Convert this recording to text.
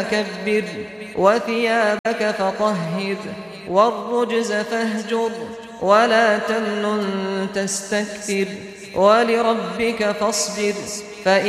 فكبر وثيابك فطهر والرجز فاهجر ولا تمنن تستكثر ولربك فاصبر